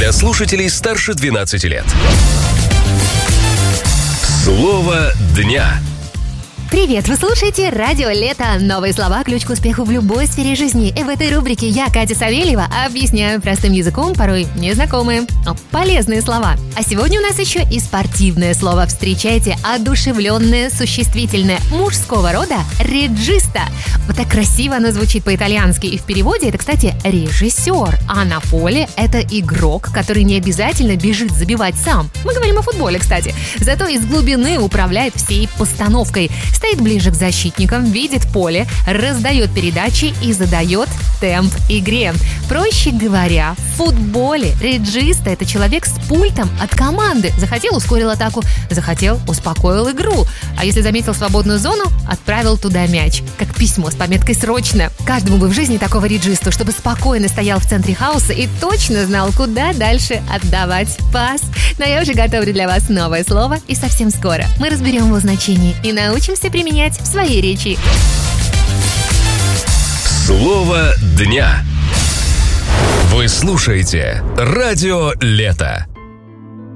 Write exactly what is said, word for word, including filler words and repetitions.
для слушателей старше двенадцати лет. Слово дня. Привет! Вы слушаете «Радио Лето». Новые слова – ключ к успеху в любой сфере жизни. И в этой рубрике я, Катя Савельева, объясняю простым языком порой незнакомые, но полезные слова. А сегодня у нас еще и спортивное слово. Встречайте одушевленное существительное мужского рода «реджиста». Вот так красиво оно звучит по-итальянски. И в переводе это, кстати, режиссер. А на поле это игрок, который не обязательно бежит забивать сам. Мы говорим о футболе, кстати. Зато из глубины управляет всей постановкой. Стоит ближе к защитникам, видит поле, раздает передачи и задает темп игре. Проще говоря, в футболе реджиста – это человек с пультом от команды. Захотел – ускорил атаку, захотел – успокоил игру. А если заметил свободную зону – отправил туда мяч. Как письмо с пометкой «Срочно». Каждому бы в жизни такого реджисту, чтобы спокойно стоял в центре хаоса и точно знал, куда дальше отдавать пас. Но я уже готовлю для вас новое слово, и совсем скоро мы разберем его значение и научимся применять в своей речи. Слово дня. Вы слушаете «Радио Лето».